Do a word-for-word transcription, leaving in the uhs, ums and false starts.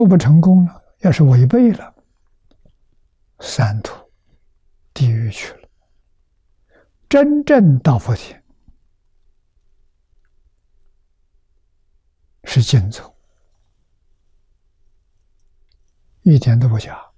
不成功了，要是违背了，三途地狱去了。真正到佛前是净土，一点都不假。